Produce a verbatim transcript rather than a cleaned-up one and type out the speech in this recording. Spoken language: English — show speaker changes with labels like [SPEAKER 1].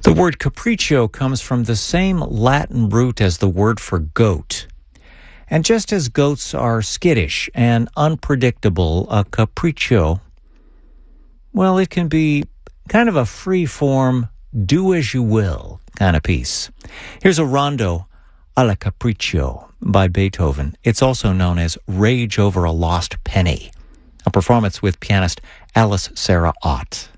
[SPEAKER 1] The word capriccio comes from the same Latin root as the word for goat. And just as goats are skittish and unpredictable, a capriccio, well, it can be kind of a free-form, do-as-you-will kind of piece. Here's a rondo alla capriccio by Beethoven. It's also known as Rage Over a Lost Penny, a performance with pianist Alice Sarah Ott.